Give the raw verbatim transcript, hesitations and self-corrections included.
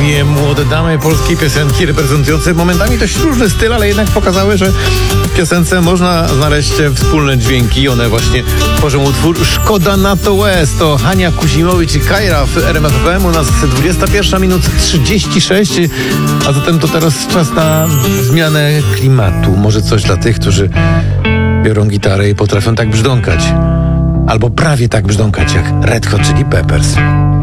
Dwie młode damy polskiej piosenki reprezentujące momentami dość różny styl, ale jednak pokazały, że w piosence można znaleźć wspólne dźwięki. One właśnie tworzą utwór Szkoda na to łez. To Hania Kuzimowicz i Kajra w R M F F M. U nas dwudziesta pierwsza minuta trzydzieści sześć, a zatem to teraz czas na zmianę klimatu. Może coś dla tych, którzy biorą gitarę i potrafią tak brzdąkać. Albo prawie tak brzdąkać jak Red Hot Chili Peppers.